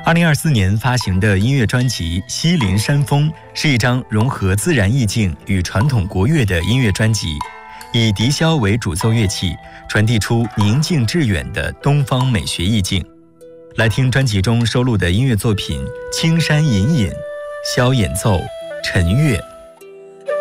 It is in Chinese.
2024年发行的音乐专辑《西林山风》是一张融合自然意境与传统国乐的音乐专辑，以笛箫为主奏乐器，传递出宁静致远的东方美学意境。来听专辑中收录的音乐作品《青山隐隐》，箫演奏，陈乐。